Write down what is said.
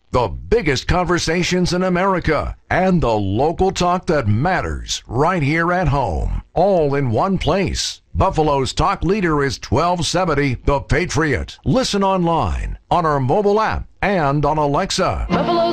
The biggest conversations in America and the local talk that matters right here at home. All in one place. Buffalo's talk leader is 1270 The Patriot. Listen online, on our mobile app, and on Alexa. Buffalo